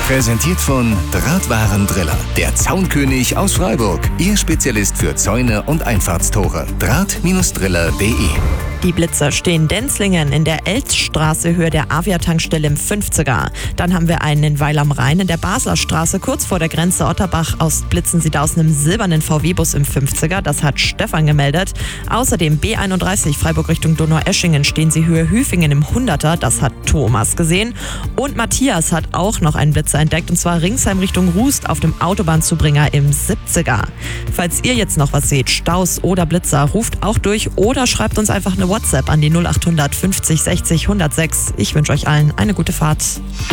Präsentiert von Drahtwarendriller, der Zaunkönig aus Freiburg. Ihr Spezialist für Zäune und Einfahrtstore. Draht-driller.de. Die Blitzer stehen Denzlingen in der Elzstraße Höhe der Avia-Tankstelle im 50er. Dann haben wir einen in Weil am Rhein in der Basler Straße kurz vor der Grenze Otterbach. Blitzen sie da aus einem silbernen VW-Bus im 50er. Das hat Stefan gemeldet. Außerdem B31 Freiburg Richtung Donaueschingen stehen sie Höhe Hüfingen im 100er. Das hat Thomas gesehen. Und Matthias hat auch noch einen Blitzer entdeckt, und zwar Ringsheim Richtung Rust auf dem Autobahnzubringer im 70er. Falls ihr jetzt noch was seht, Staus oder Blitzer, ruft auch durch oder schreibt uns einfach eine WhatsApp an die 0800 50 60 106. Ich wünsche euch allen eine gute Fahrt.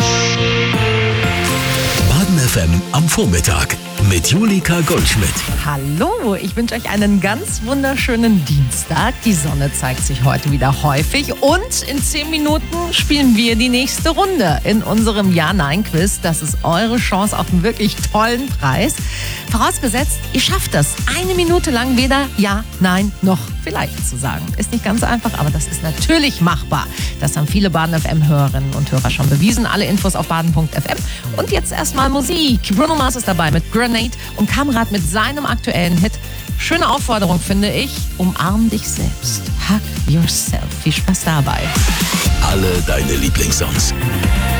Baden FM am Vormittag mit Julika Goldschmidt. Hallo, ich wünsche euch einen ganz wunderschönen Dienstag. Die Sonne zeigt sich heute wieder häufig und in 10 Minuten spielen wir die nächste Runde in unserem Ja-Nein-Quiz. Das ist eure Chance auf einen wirklich tollen Preis. Vorausgesetzt, ihr schafft das, 1 Minute lang weder Ja, Nein noch vielleicht zu sagen. Ist nicht ganz so einfach, aber das ist natürlich machbar. Das haben viele Baden-FM-Hörerinnen und Hörer schon bewiesen. Alle Infos auf baden.fm. Und jetzt erstmal Musik. Bruno Mars ist dabei mit Grenade und Kamrat mit seinem aktuellen Hit. Schöne Aufforderung, finde ich. Umarm dich selbst. Hug yourself. Viel Spaß dabei. Alle deine Lieblingssongs.